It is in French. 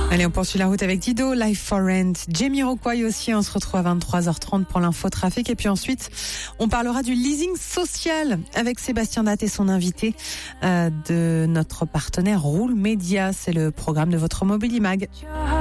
Allez, on poursuit la route avec Dido, Life for Rent, Jamiroquai aussi. On se retrouve à 23h30 pour l'infotrafic. Et puis ensuite, on parlera du leasing social avec Sébastien Datt et son invité de notre partenaire Roule Média. C'est le programme de votre Mobilimag.